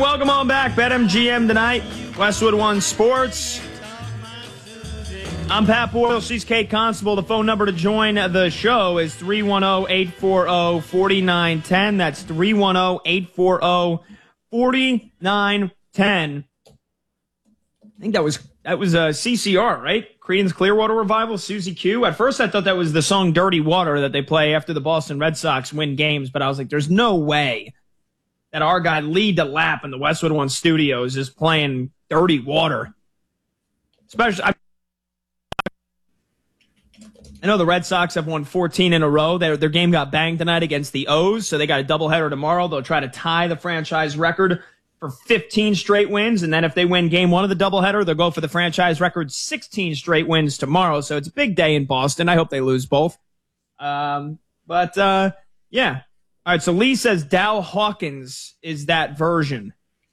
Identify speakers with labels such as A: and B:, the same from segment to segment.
A: welcome on back. BetMGM tonight. Westwood One Sports. I'm Pat Boyle. She's Kate Constable. The phone number to join the show is 310-840-4910. That's 310-840-4910. I think that was CCR, right? Creedence Clearwater Revival, Susie Q. At first, I thought that was the song Dirty Water that they play after the Boston Red Sox win games, but I was like, there's no way that our guy Lee DeLapp in the Westwood One Studios is playing Dirty Water. Especially, I know the Red Sox have won 14 in a row. Their game got banged tonight against the O's, so they got a doubleheader tomorrow. They'll try to tie the franchise record for 15 straight wins, and then if they win game one of the doubleheader, they'll go for the franchise record 16 straight wins tomorrow. So it's a big day in Boston. I hope they lose both. Yeah. All right, so Lee says Dow Hawkins is that version.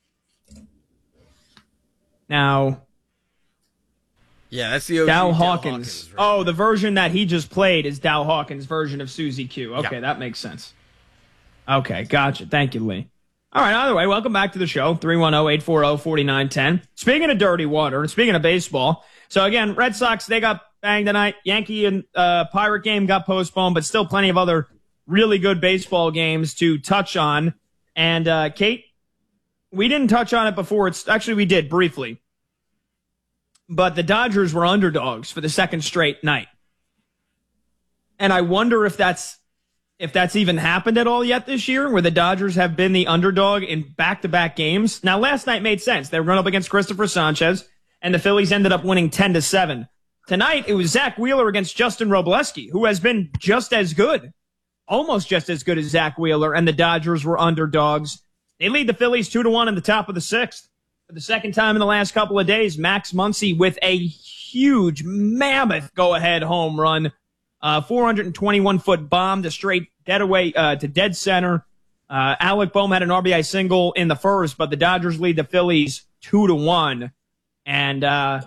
A: Now,
B: yeah, that's the OG
A: Dow Hawkins.
B: version.
A: Oh, the version that he just played is Dow Hawkins' version of Susie Q. Okay,
B: yeah.
A: That makes sense. Okay, gotcha. Thank you, Lee. All right, either way, welcome back to the show, 310-840-4910. Speaking of dirty water, and speaking of baseball, so again, Red Sox, they got banged tonight. Yankee and Pirate game got postponed, but still plenty of other really good baseball games to touch on. And Kate, we didn't touch on it before. Actually, we did briefly. But the Dodgers were underdogs for the second straight night. And I wonder if that's even happened at all yet this year, where the Dodgers have been the underdog in back-to-back games. Now, last night made sense. They were going up against Christopher Sanchez, and the Phillies ended up winning 10-7. Tonight, it was Zach Wheeler against Justin Robleski, who has been just as good, almost just as good as Zach Wheeler, and the Dodgers were underdogs. They lead the Phillies 2-1 in the top of the sixth. For the second time in the last couple of days, Max Muncy with a huge, mammoth go-ahead home run. 421-foot bomb to straight dead away to dead center. Alec Bohm had an RBI single in the first, but the Dodgers lead the Phillies 2-1. And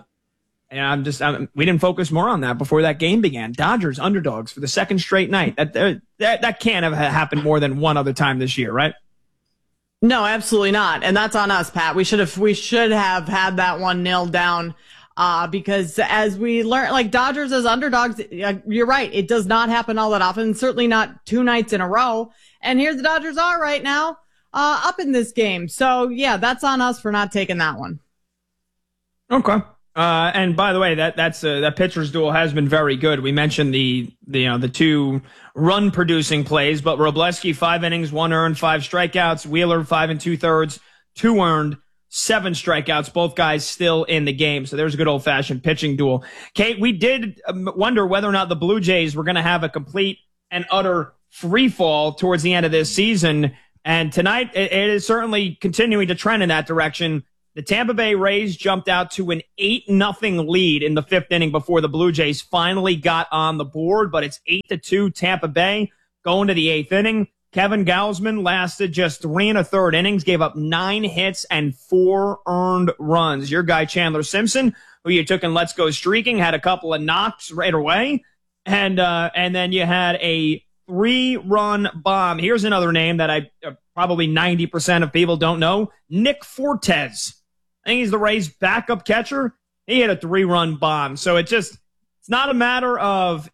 A: we didn't focus more on that before that game began. Dodgers underdogs for the second straight night. That can't have happened more than one other time this year, right?
C: No, absolutely not. And that's on us, Pat. We should have had that one nailed down. Because as we learn, like Dodgers as underdogs, you're right. It does not happen all that often. Certainly not two nights in a row. And here the Dodgers are right now, up in this game. So yeah, that's on us for not taking that one.
A: Okay. And by the way, that pitcher's duel has been very good. We mentioned the two run producing plays, but Robleski 5 innings, 1 earned, 5 strikeouts. Wheeler 5 2/3, 2 earned, 7 strikeouts. Both guys still in the game. So there's a good old fashioned pitching duel. Kate, we did wonder whether or not the Blue Jays were going to have a complete and utter free fall towards the end of this season. And tonight it is certainly continuing to trend in that direction. The Tampa Bay Rays jumped out to an 8-0 lead in the 5th inning before the Blue Jays finally got on the board, but it's 8-2 Tampa Bay going to the 8th inning. Kevin Gausman lasted just 3 1/3 innings, gave up 9 hits and 4 earned runs. Your guy Chandler Simpson, who you took in Let's Go Streaking, had a couple of knocks right away, and then you had a 3-run bomb. Here's another name that probably 90% of people don't know: Nick Fortes. I think he's the Rays' backup catcher. He had a 3-run bomb. So it's not a matter of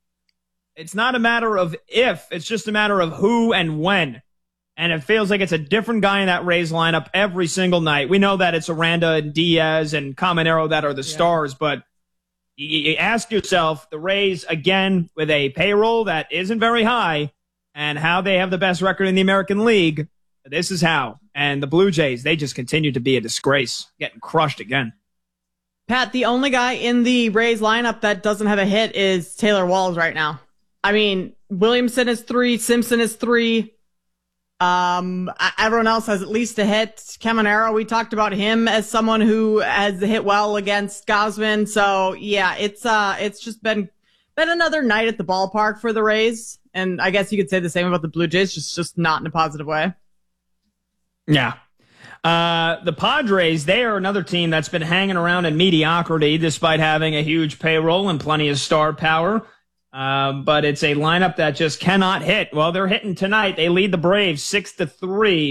A: if, it's just a matter of who and when. And it feels like it's a different guy in that Rays lineup every single night. We know that it's Aranda and Diaz and Caminero that are the stars, but you ask yourself, the Rays, again, with a payroll that isn't very high and how they have the best record in the American League, this is how. And the Blue Jays, they just continue to be a disgrace, getting crushed again.
C: Pat, the only guy in the Rays lineup that doesn't have a hit is Taylor Walls right now. I mean, Williamson is 3, Simpson is 3. Everyone else has at least a hit. Caminero, we talked about him as someone who has hit well against Gausman. So yeah, it's just been another night at the ballpark for the Rays. And I guess you could say the same about the Blue Jays, just not in a positive way.
A: Yeah. The Padres, they are another team that's been hanging around in mediocrity despite having a huge payroll and plenty of star power. But it's a lineup that just cannot hit. Well, they're hitting tonight. They lead the Braves 6-3.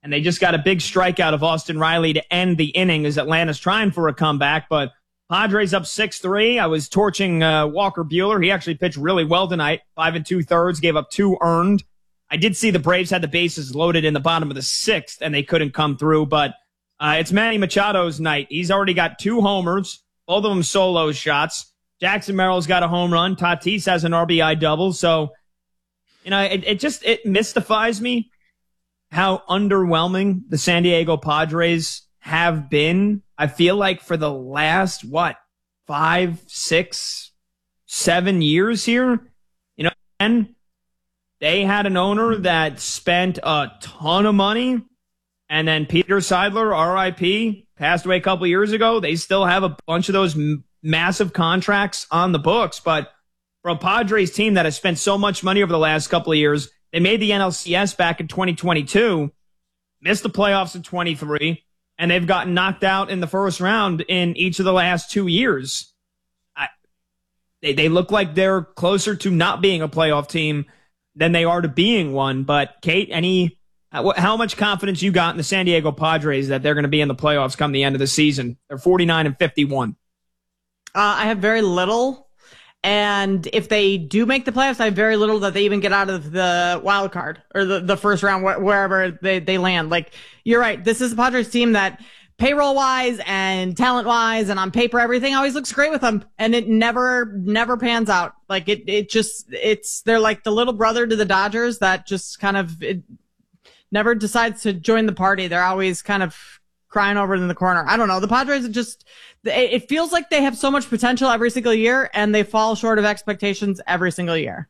A: and they just got a big strikeout of Austin Riley to end the inning as Atlanta's trying for a comeback. But Padres up 6-3. I was torching Walker Buehler. He actually pitched really well tonight, 5 2/3, gave up 2 earned. I did see the Braves had the bases loaded in the bottom of the 6th, and they couldn't come through. But it's Manny Machado's night. He's already got 2 homers, both of them solo shots. Jackson Merrill's got a home run. Tatis has an RBI double. So, it mystifies me how underwhelming the San Diego Padres have been. I feel like for the last, 5, 6, 7 years here, and they had an owner that spent a ton of money, and then Peter Seidler, RIP, passed away a couple years ago. They still have a bunch of those massive contracts on the books, but for a Padres team that has spent so much money over the last couple of years, they made the NLCS back in 2022, missed the playoffs in 23, and they've gotten knocked out in the first round in each of the last 2 years. They look like they're closer to not being a playoff team than they are to being one. But Kate, how much confidence you got in the San Diego Padres that they're going to be in the playoffs come the end of the season? They're 49-51.
C: I have very little. And if they do make the playoffs, I have very little that they even get out of the wild card or the first round, wherever they land. Like, you're right. This is a Padres team that payroll wise and talent wise and on paper, everything always looks great with them. And it never pans out. Like they're like the little brother to the Dodgers that just kind of never decides to join the party. They're always kind of crying over in the corner. I don't know. The Padres it feels like they have so much potential every single year and they fall short of expectations every single year.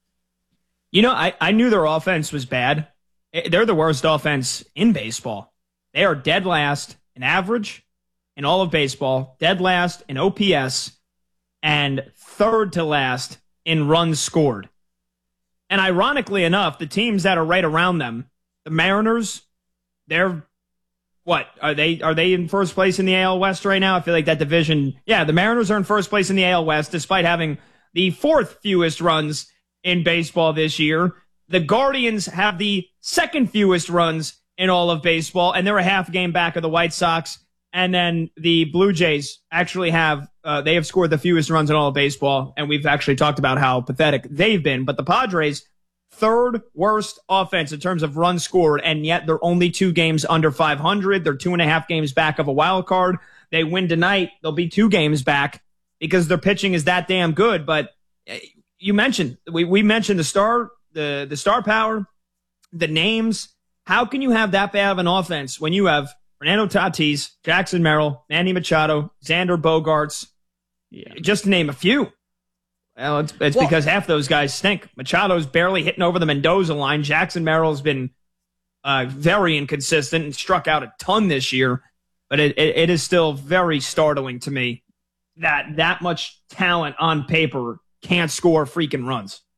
A: I knew their offense was bad. They're the worst offense in baseball. They are dead last in average in all of baseball, dead last in OPS, and third to last in runs scored. And ironically enough, the teams that are right around them, the Mariners, they're what? Are they in first place in the AL West right now? I feel like that division, the Mariners are in first place in the AL West despite having the 4th fewest runs in baseball this year. The Guardians have the 2nd fewest runs in all of baseball, and they're a half game back of the White Sox. And then the Blue Jays actually have scored the fewest runs in all of baseball, and we've actually talked about how pathetic they've been. But the Padres, 3rd worst offense in terms of runs scored, and yet they're only 2 games under 500. They're 2.5 games back of a wild card. They win tonight, they'll be 2 games back because their pitching is that damn good. But you mentioned, we mentioned the star power, the names. How can you have that bad of an offense when you have Fernando Tatis, Jackson Merrill, Manny Machado, Xander Bogaerts, just to name a few? Well, it's because half those guys stink. Machado's barely hitting over the Mendoza line. Jackson Merrill's been very inconsistent and struck out a ton this year. But it is still very startling to me that much talent on paper can't score freaking runs.